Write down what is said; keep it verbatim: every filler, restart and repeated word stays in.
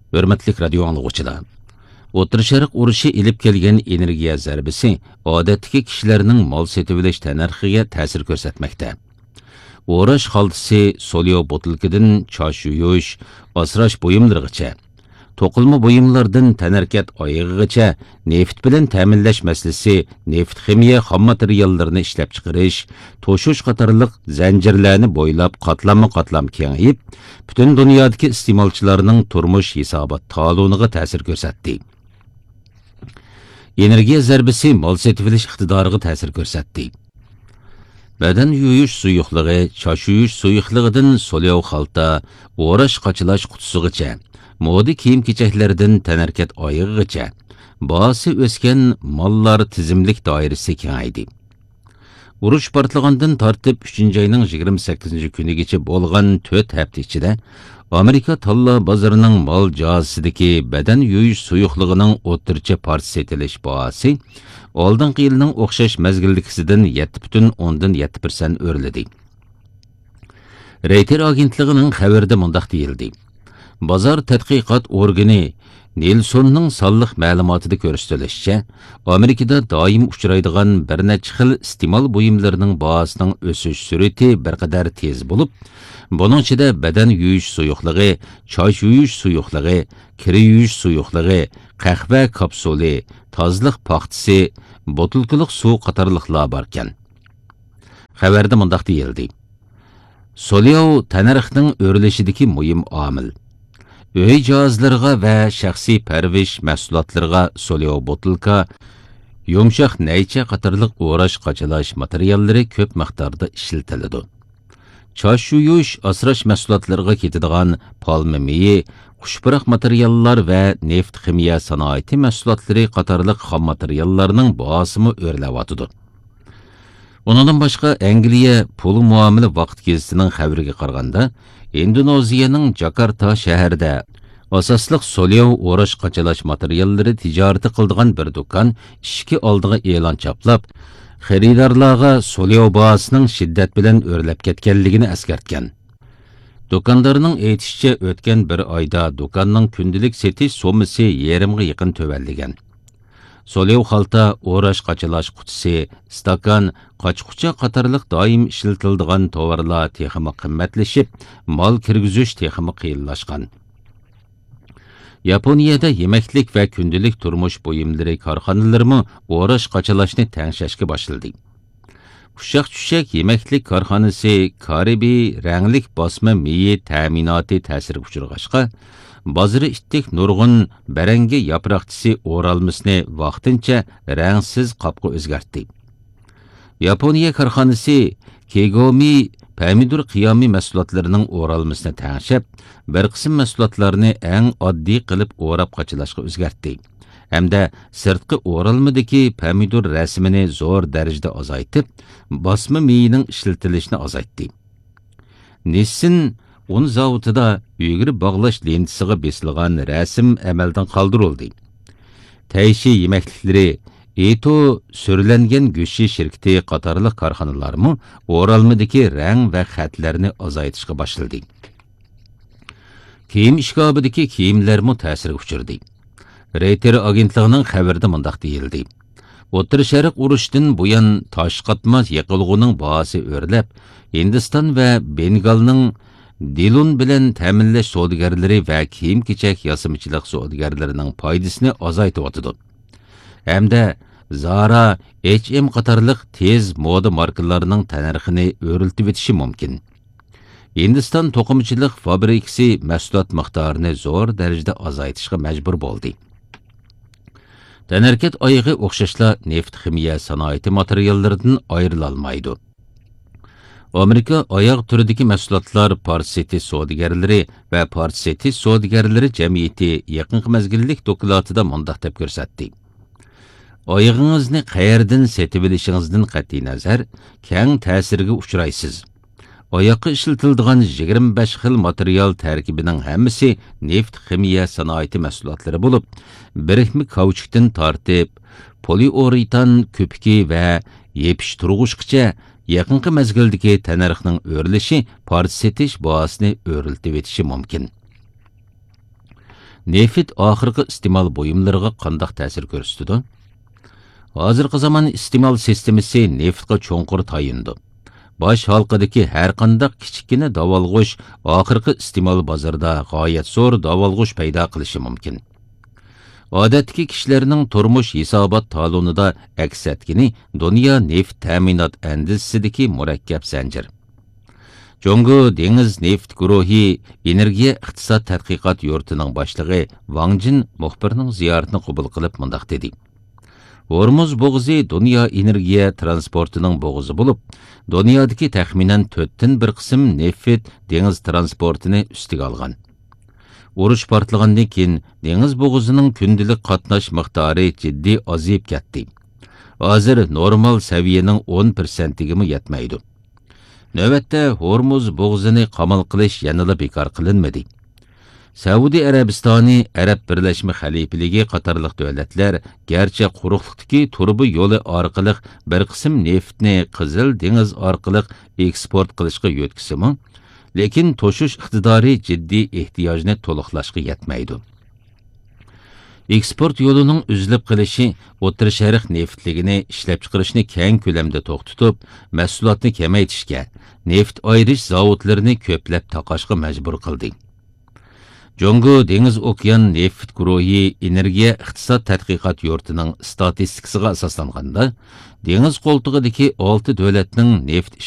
Hürmetlik radio anlıqçılar. O'rta Sharq urushi ilib kelgan energiya zarbisi odatdagi kishilarning mol setib olish tannarxiga ta'sir ko'rsatmoqda. O'rash xaltasi solyo botilkidan chosh yuyish, asrash buyumlarigacha, to'qilma buyumlardan tanarkat oyig'igacha neft bilan ta'minlash masalasi, neft ximiya xom materiallarini ishlab chiqarish, to'shish qatorliq zanjirlarni bo'ylab qatlama-qatlam kengayib, butun dunyodagi iste'molchilarning turmush hisobot taloniga ta'sir ko'rsatdi. Energiya zarbisi mol setib olish iqtidoriga ta'sir ko'rsatdi. Badan yuyish suyuqligi, chosh yuyish suyuqligidan so'lov xalta, o'rash qochilash qutisigacha, modi kiyim-kechaklardan tanarkat oyig'igacha, bahasi o'sgan mollar tizimlik doirasi kengaydi. Urush portlagandan tortib uchinchi oyning yigirma sakkizinchi kunigacha bo'lgan to'rt hafta ichida Amerika talla bozorining mol jazisidagi badan yuyish suyuqligining o'rtacha parti setilish bahasi oldingi yilning o'xshash mazgildagisidan yetti butun o'ndan yetti persent o'rladi. Reuters agentligining xabarida mundaq deyildi. Bozor tadqiqot organi Nelsonning sonliq ma'lumotida ko'rsatilishicha, Amerikada doim uchraydigan bir necha xil iste'mol buyumlarining bahosining o'sish sur'ati bir qadar tez bo'lib, buning ichida badan yuyish suyuqligi, choy yuyish suyuqligi, kir yuyish suyuqligi, qahva kapsuli, tozliq paxtasi, botilkiliq suv qatorliqlar bor ekan. Xabarda mundaq deyildi. So'lov tanarxning o'rilishidagi muhim omil. Öy cihazlarga va shaxsiy parvish mahsulotlarga so'lov botilka, yumshoq naycha qatorliq o'rash qochilash materiallari ko'p miqdorda ishlatiladi. Chosh yuyish, asrash mahsulotlariga ketadigan palma meyi, xushpuroq materiallar va neft ximiya sanoati mahsulotlari qatorliq xom materiallarning bahosimi o'rlayotidi. Ondan boshqa Angliya pul muomala vaqt gezitining xabariga qaraganda, Indoneziyaning Jakarta shahrida asosliq so'lov o'rash qochilash materiallari tijorati qildigan bir do'kon ishki oldiga e'lon choplab, xaridorlarga so'lov bahosining shiddat bilan o'rlab ketganligini eskartgan. Do'kondorning aytishicha, o'tgan bir oyda do'konning kundalik setish so'misi yarimga yaqin tövalligan. So'lov xalta, o'rash qochilash qutisi, stakan, qochqucha qatorliq doim ishlatiladigan tovarlar texmi qimmatlashib, mol kirgizish texmi qiyinlashgan. Yaponiyada yemeklik va kundalik turmush buyumlari korxonalarimi o'rash qochilashni tangshashga boshladi. Pushaq-tushaq yemeklik korxonasi Karibi ranglik bosma meyi ta'minoti ta'siriga uchrag'ashqa, bozori ittik nurg'un barangi yaproqchisi o'ralmasini vaqtincha rangsiz qopga o'zgartdi. Yaponiya korxonasi Kegomi pomidor qiyomi mahsulotlarining o'ralmasini tangshab, bir qism mahsulotlarni eng oddiy qilib o'rab qochilashga o'zgartdi. Hamda sirtqi o'ralmadagi pomidor rasmini zo'r darajada azaytib, bosma meyining ishlatilishini azaytdi. Nissin un zavodida yugurib bog'lash lentasiga besilgan rasm amaldan qoldirildi. Tayshi yemeklikleri, Eto sürlengen go'shi shirkati qatorliq korxonalarmi o'ralmadagi rang va xatlarni azaytishga boshladi. Kiyim ishkobidagi kiyimlarmi ta'sirga uchirdi. Reuters agentligining xabarida mundaq deyildi. O'rta Sharq urushidan buyon tosh qatmas yiqilg'uning bahosi o'rlab, Hindiston va Bengalning Dilun bilan ta'minlash savdogarlari va kiyim-kechak yasamichilik savdogarlarining foydasini azaytib hamda Zara, H and M qatorliq tez moda markalarining tanarxini o'riltib etishi mumkin. Hindiston to'qimachilik fabrikasi mahsulot miqdorini zo'r darajada azaytishga majbur bo'ldi. Tanarkat oyig'i o'xshashla neft ximiya sanoati materiallaridan ayrilolmaydi. Amerika oyoq turidagi mahsulotlar parseti savdogarlari va parseti savdogarlari jamiyati yaqinqi mazgillik dokladida mundaq deb ko'rsatdi. Oyog'ingizni qayerdan setib olishingizdan qat'iy nazar, keng ta'sirga uchraysiz. Oyoqqa ishlatiladigan yigirma besh xil material tarkibining hammasi neft ximiya sanoati mahsulotlari bo'lib, birikma kauchukdan tortib, poliuretan ko'piki va yepish turg'uchgacha yaqinqi mazgildagi tanarxning o'rilishi parsetish bahosini o'riltib etishi mumkin. Neft oxirgi iste'mol buyumlariga qanday ta'sir ko'rsatdi? Hozirgi zamon iste'mol sistemasi neftga cho'nqur tayindi. Bosh halqidagi har qanday kichikina davolg'ush oxirgi iste'mol bozorida g'oyat zo'r davolg'ush paydo qilishi mumkin. Odatdagi kishilarning turmush hisobot talonida aks etgani dunyo neft ta'minot andisidagi murakkab zanjir. Jongo dengiz neft guruhi energiya iqtisod tadqiqot yurtining boshlig'i Wang Jin muxbirning ziyoratini qabul qilib mundaq dedi. Hormuz bo'g'zi dunyo energiya transportining bo'g'zi bo'lib, dunyodagi taxminan to'rtdan bir qism neft dengiz transportini ustiga olgan. Urush portlagandan keyin dengiz bo'g'zining kundalik qatnash miqdori jiddiy ozayib ketdi. Hozir normal saviyaning o'n persentiga yetmaydi. Növbətdə Hormuz bo'g'zini qamal qilish yanada bekor qilinmadi. Saudiya Arabistoni, Arab Birlashma Xalifaligi qatorliq davlatlar garchi quruqlikdagi turbi yo'li orqali bir qism neftni Qizil dengiz orqali eksport qilishga yo'tkisimi, lekin to'shish iqtidori jiddiy ehtiyojni to'liqlashga yetmaydi. Eksport yo'lining uzilib qilishi O'rta Sharq neftligini ishlab chiqarishni keng ko'lamda to'xtatib, mahsulotni kamaytirishga, neft ayirish zavodlarini ko'plab taqashga majbur qildi. Jongo dengiz okean neft guruhi energiya iqtisod tadqiqot yurtining statistikasiga asoslanganda, dengiz qo'ltig'idagi olti davlatning neft